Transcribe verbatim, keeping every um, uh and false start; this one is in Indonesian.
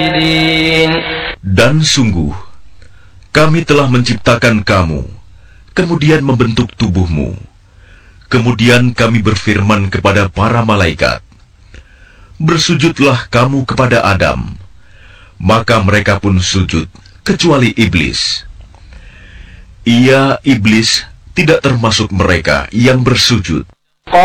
Dan sungguh, kami telah menciptakan kamu, kemudian membentuk tubuhmu. Kemudian kami berfirman kepada para malaikat, bersujudlah kamu kepada Adam. Maka mereka pun sujud, kecuali iblis. Ia, iblis, tidak termasuk mereka yang bersujud.